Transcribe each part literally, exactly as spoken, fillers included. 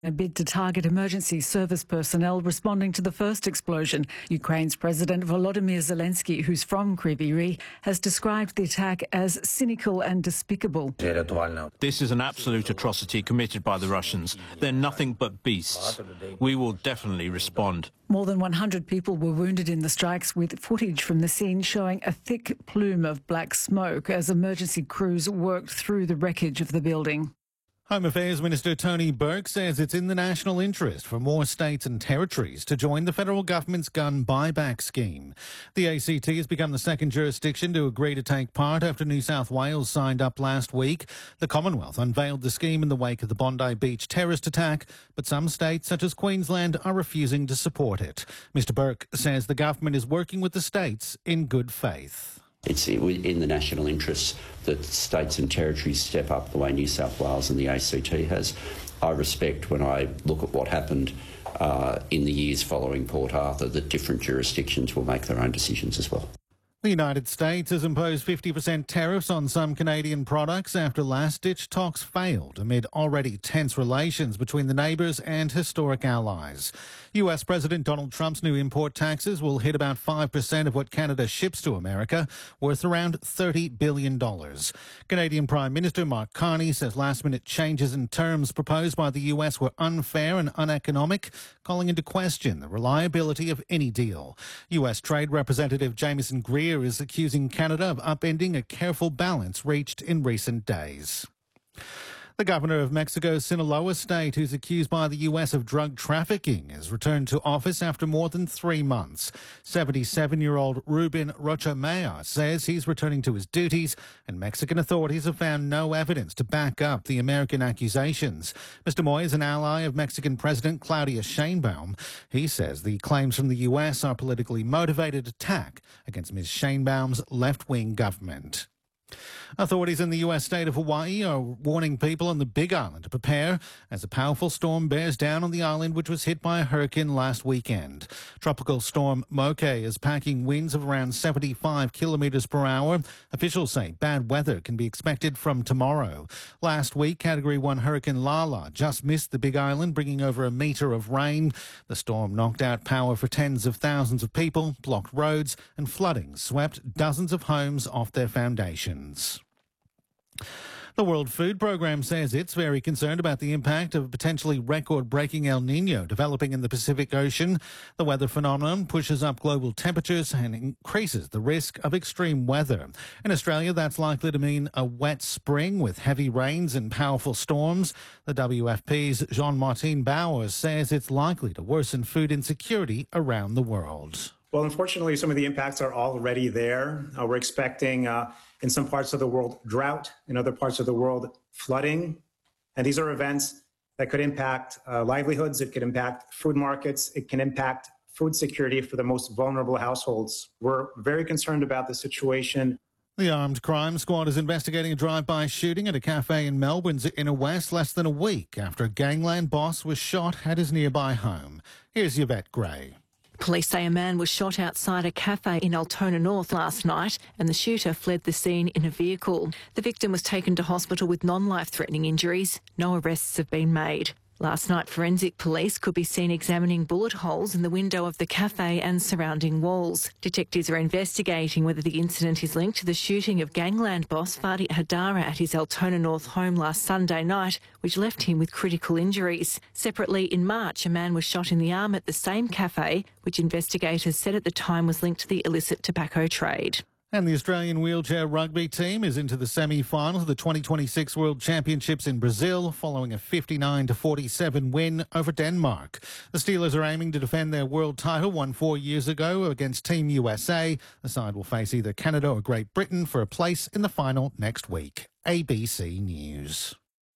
A bid to target emergency service personnel responding to the first explosion. Ukraine's President Volodymyr Zelensky, who's from Kryvyi Rih, has described the attack as cynical and despicable. This is an absolute atrocity committed by the Russians. They're nothing but beasts. We will definitely respond. More than one hundred people were wounded in the strikes, with footage from the scene showing a thick plume of black smoke as emergency crews worked through the wreckage of the building. Home Affairs Minister Tony Burke says it's in the national interest for more states and territories to join the federal government's gun buyback scheme. The A C T has become the second jurisdiction to agree to take part after New South Wales signed up last week. The Commonwealth unveiled the scheme in the wake of the Bondi Beach terrorist attack, but some states, such as Queensland, are refusing to support it. Mister Burke says the government is working with the states in good faith. It's in the national interest that states and territories step up the way New South Wales and the A C T has. I respect, when I look at what happened uh, in the years following Port Arthur, that different jurisdictions will make their own decisions as well. The United States has imposed fifty percent tariffs on some Canadian products after last-ditch talks failed amid already tense relations between the neighbours and historic allies. U S President Donald Trump's new import taxes will hit about five percent of what Canada ships to America, worth around thirty billion dollars. Canadian Prime Minister Mark Carney says last-minute changes in terms proposed by the U S were unfair and uneconomic, calling into question the reliability of any deal. U S Trade Representative Jamieson Greer is accusing Canada of upending a careful balance reached in recent days. The governor of Mexico's Sinaloa state, who's accused by the U S of drug trafficking, has returned to office after more than three months. seventy-seven-year-old Ruben Rocha says he's returning to his duties, and Mexican authorities have found no evidence to back up the American accusations. Mister Moy is an ally of Mexican President Claudia Sheinbaum. He says the claims from the U S are politically motivated attack against Miz Sheinbaum's left-wing government. Authorities in the U S state of Hawaii are warning people on the Big Island to prepare as a powerful storm bears down on the island, which was hit by a hurricane last weekend. Tropical storm Moke is packing winds of around seventy-five kilometres per hour. Officials say bad weather can be expected from tomorrow. Last week, Category one Hurricane Lala just missed the Big Island, bringing over a metre of rain. The storm knocked out power for tens of thousands of people, blocked roads, and flooding swept dozens of homes off their foundations. The World Food Programme says it's very concerned about the impact of a potentially record-breaking El Niño developing in the Pacific Ocean. The weather phenomenon pushes up global temperatures and increases the risk of extreme weather. In Australia, that's likely to mean a wet spring with heavy rains and powerful storms. The W F P's Jean-Martin Bowers says it's likely to worsen food insecurity around the world. Well, unfortunately, some of the impacts are already there. Uh, we're expecting, uh, in some parts of the world, drought. In other parts of the world, flooding. And these are events that could impact uh, livelihoods. It could impact food markets. It can impact food security for the most vulnerable households. We're very concerned about the situation. The Armed Crime Squad is investigating a drive-by shooting at a cafe in Melbourne's Inner West less than a week after a gangland boss was shot at his nearby home. Here's Yvette Gray. Police say a man was shot outside a cafe in Altona North last night and the shooter fled the scene in a vehicle. The victim was taken to hospital with non-life-threatening injuries. No arrests have been made. Last night, forensic police could be seen examining bullet holes in the window of the cafe and surrounding walls. Detectives are investigating whether the incident is linked to the shooting of gangland boss Fadi Hadara at his Altona North home last Sunday night, which left him with critical injuries. Separately, in March, a man was shot in the arm at the same cafe, which investigators said at the time was linked to the illicit tobacco trade. And the Australian wheelchair rugby team is into the semi-finals of the twenty twenty-six World Championships in Brazil, following a fifty-nine to forty-seven win over Denmark. The Steelers are aiming to defend their world title won four years ago against Team U S A. The side will face either Canada or Great Britain for a place in the final next week. A B C News.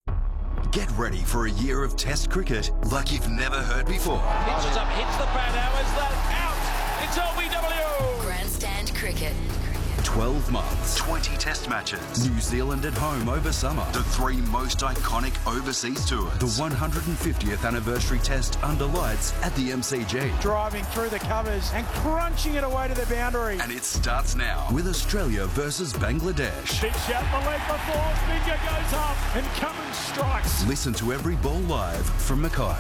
Get ready for a year of Test cricket like you've never heard before. Pitches up, hits the bat. How is that? Out! It's L B W! Grandstand cricket. twelve months, twenty test matches, New Zealand at home over summer, the three most iconic overseas tours, the one hundred fiftieth anniversary test under lights at the M C G. Driving through the covers and crunching it away to the boundary. And it starts now with Australia versus Bangladesh. Big shot, the leg before, finger goes up and Cummins strikes. Listen to every ball live from Mackay.